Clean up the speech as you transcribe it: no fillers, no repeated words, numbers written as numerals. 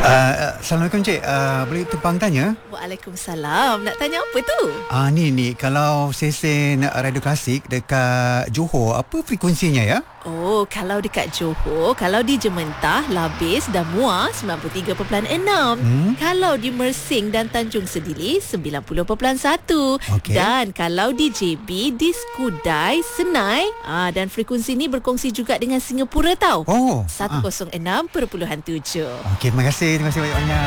Assalamualaikum Cik. Boleh tumpang tanya? Waalaikumsalam. Nak tanya apa tu? Ni kalau sesen radio klasik dekat Johor, apa frekuensinya ya? Oh, kalau dekat Johor, kalau di Jementah, Labis dan Muar 93.6. Kalau di Mersing dan Tanjung Sedili 90.1. Okey. Dan kalau di JB, di Skudai, Senai, dan frekuensi ni berkongsi juga dengan Singapura tau. Oh. 106.7. Okey, terima kasih banyak-banyak.